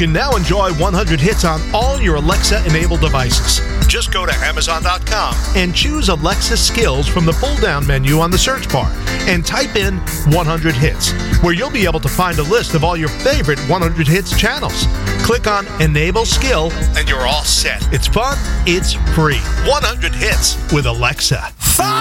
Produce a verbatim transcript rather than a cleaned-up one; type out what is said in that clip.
can now enjoy one hundred hits on all your Alexa-enabled devices. Just go to Amazon dot com and choose Alexa Skills from the pull-down menu on the search bar and type in one hundred hits, where you'll be able to find a list of all your favorite one hundred hits channels. Click on Enable Skill and you're all set. It's fun, it's free. one hundred hits with Alexa.